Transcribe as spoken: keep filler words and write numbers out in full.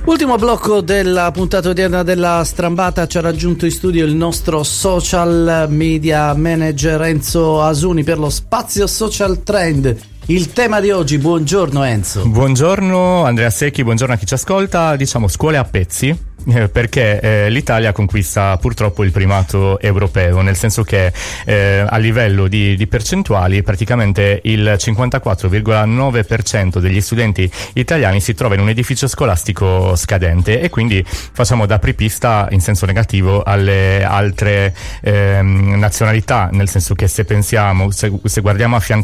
Ultimo blocco della puntata odierna della Strambata. Ci ha raggiunto in studio il nostro social media manager Enzo Asuni per lo spazio social trend. Il tema di oggi, buongiorno Enzo. Buongiorno Andrea Secchi, buongiorno a chi ci ascolta. Diciamo scuole a pezzi. Eh, perché eh, l'Italia conquista purtroppo il primato europeo, nel senso che eh, a livello di, di percentuali praticamente il cinquantaquattro virgola nove per cento degli studenti italiani si trova in un edificio scolastico scadente, e quindi facciamo da apripista in senso negativo alle altre ehm, nazionalità, nel senso che se pensiamo, se, se guardiamo a fianco